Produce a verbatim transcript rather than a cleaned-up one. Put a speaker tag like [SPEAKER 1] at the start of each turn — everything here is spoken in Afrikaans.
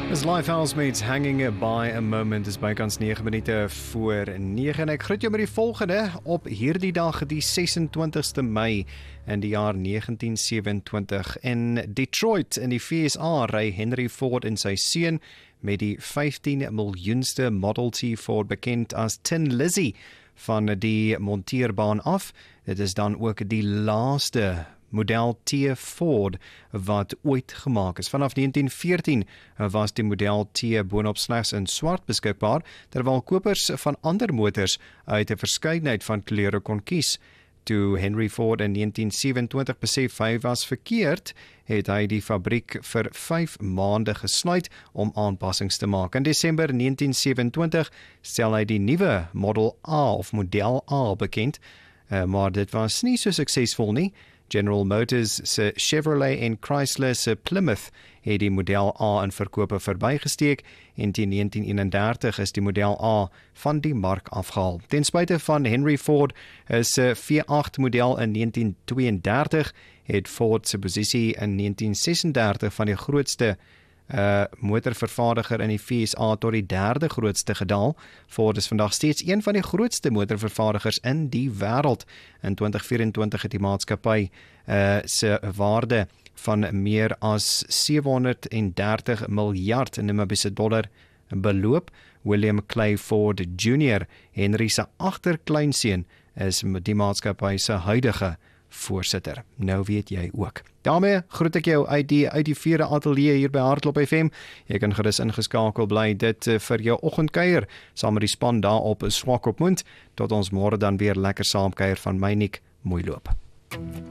[SPEAKER 1] As Lifehouse meets Hanging by a Moment is bykans nege minute voor nege en ek groet jou met die volgende op hierdie dag die ses-en-twintigste Mei in die jaar negentien sewe-en-twintig. In Detroit in die V S A ry Henry Ford en sy seun met die vyftien miljoenste Model T Ford bekend as Tin Lizzy van die monteerbaan af. Dit is dan ook die laaste Model T Ford wat ooit gemaak is. Vanaf negentien veertien was die Model T boonop slegs in swart beskikbaar, terwyl kopers van ander motors uit 'n verskeidenheid van kleure kon kies. Toe Henry Ford in negentien sewe-en-twintig besef hy was verkeerd, het hy die fabriek vir vyf maande gesluit om aanpassings te maak. In Desember negentien sewe-en-twintig stel hy die nuwe Model A of Model A bekend, uh, maar dit was nie so suksesvol nie. General Motors se Chevrolet en Chrysler se Plymouth het die Model A in verkope verbygesteek en teen negentien eenendertig is die Model A van die mark afgehaal. Ten spyte van Henry Ford se V agt model in negentien tweeëndertig het Ford se posisie in negentien sesendertig van die grootste Uh, motorvervaardiger in die V S A tot die derde grootste gedaal. Ford is vandag steeds een van die grootste motorvervaardigers in die wêreld. In twintig vyf-en-twintig het die maatskappy uh, se waarde van meer as sewehonderddertig miljard Namibiese dollar beloop. William Clay Ford Junior, Henry se agterkleinseun, is die maatskappy se huidige voorsitter. Nou weet jy ook. Daarmee groet ek jou uit die uit die vierde ateljee hier by Hardloop F M. Jy kan gerus ingeskakel bly dit uh, vir jou oggendkuier saam met die span daar op Swakopmund. Tot ons môre dan weer lekker saamkuier van my Nick. Mooi loop.